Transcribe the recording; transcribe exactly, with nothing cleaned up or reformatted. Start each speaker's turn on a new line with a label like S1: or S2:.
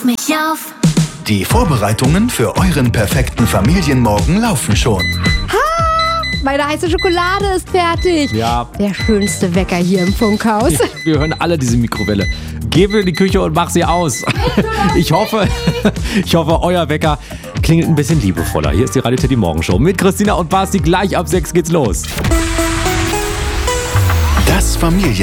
S1: mich auf.
S2: Die Vorbereitungen für euren perfekten Familienmorgen laufen schon.
S3: Meine heiße Schokolade ist fertig.
S4: Ja.
S3: Der schönste Wecker hier im Funkhaus.
S4: Wir hören alle diese Mikrowelle. Geh wieder in die Küche und mach sie aus. Ich hoffe, ich hoffe, euer Wecker klingelt ein bisschen liebevoller. Hier ist die Radio Teddy Morgenshow mit Christina und Basti. Gleich ab sechs geht's los.
S2: Das Familien